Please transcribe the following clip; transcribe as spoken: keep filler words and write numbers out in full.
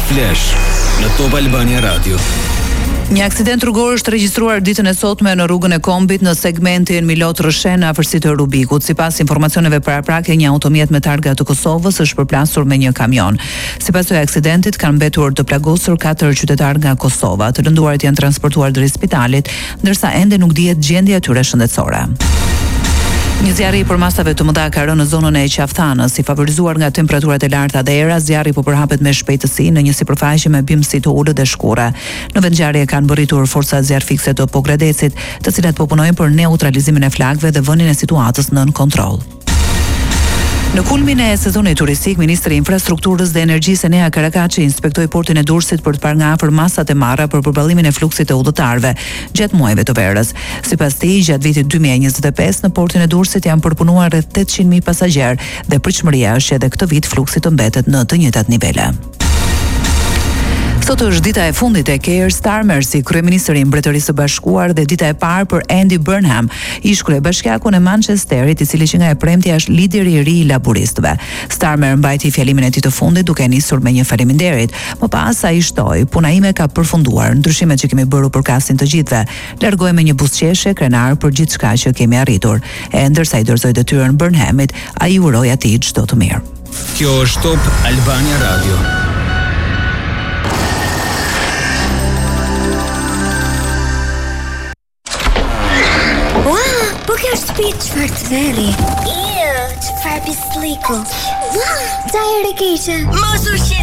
Flash në Top Albania Radio. Një aksident rrugor është regjistruar ditën e sotme në rrugën e Kombit në segmentin Milot-Rrshen në afërsitë të Rubikut. Sipas informacioneve paraprake, një automjet me targa të Kosovës është përplasur me një kamion. Sipas të aksidentit kanë mbetur të plagosur katër qytetarë nga Kosova. Të lënduarit janë transportuar drejt spitalit, ndërsa ende nuk dihet gjendja e tyre shëndetësore. Një zjarri i përmasave të mëdha ka rënë në zonën e Qafthanës, i favorizuar nga temperaturat e larta dhe era, zjarri po përhapet me shpejtësi në një sipërfaqe me bimësi të ulët dhe shkure. Në vendngjarje kanë bërritur forca zjarfikse të Pogradecit, të cilat po punojnë për neutralizimin e flakëve dhe vënien e situatës nën kontroll. Në kulmin e sezonit turistik, Ministri i Infrastrukturës dhe Energjisë Enea Karakaçi inspektoi portin e Durrësit për të parë nga afër masat e marra për përballlimin e fluksit të udhëtarëve gjatë muajve të verës. Sipas tij, gjatë vitit dy mijë e njëzet e pesë në portin e Durrësit janë përpunuar rreth tetëqind mijë pasagjerë dhe pritshmëria është që edhe këtë vit fluksi të mbetet në të njëjtat nivele. Sot është dita e fundit e Keir Starmer si kryeministri i Mbretërisë së Bashkuar dhe dita e parë për Andy Burnham, ish kryebashkiakun e Manchesterit, i cili që nga e premtja është lideri i ri i laburistëve. Starmer mbajti fjalimin e tij të fundit duke nisur me një faleminderit. Më pas ai shtoi, puna ime ka përfunduar, ndryshimet që kemi bërë përkasin të gjithëve. Largoj me një buzëqeshje krenar për gjithçka që kemi arritur. E ndërsa i dorëzoi detyrën Burnhamit, ai uroi atij çdo të mirë. Kjo është Top Albania Radio. Çfarë të veri? Iu, çfarë pisliku? Ta e rekeqe. Mos u